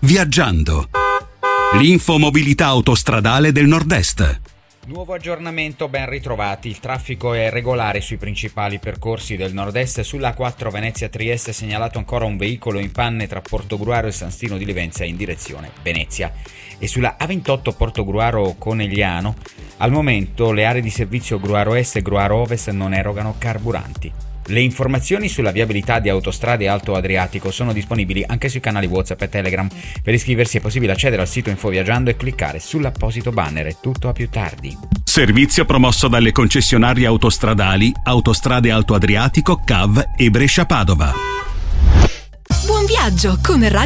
Viaggiando. L'infomobilità autostradale del Nord-Est. Nuovo aggiornamento, ben ritrovati. Il traffico è regolare sui principali percorsi del nord-est. Sulla A4 Venezia-Trieste è segnalato ancora un veicolo in panne tra Portogruaro e San Stino di Livenza in direzione Venezia. E sulla A28 Portogruaro-Conegliano, al momento le aree di servizio Gruaro Est e Gruaro Ovest non erogano carburanti. Le informazioni sulla viabilità di autostrade Alto Adriatico sono disponibili anche sui canali WhatsApp e Telegram. Per iscriversi è possibile accedere al sito Infoviaggiando e cliccare sull'apposito banner. È tutto a più tardi. Servizio promosso dalle concessionarie autostradali Autostrade Alto Adriatico, CAV e Brescia Padova. Buon viaggio con Radio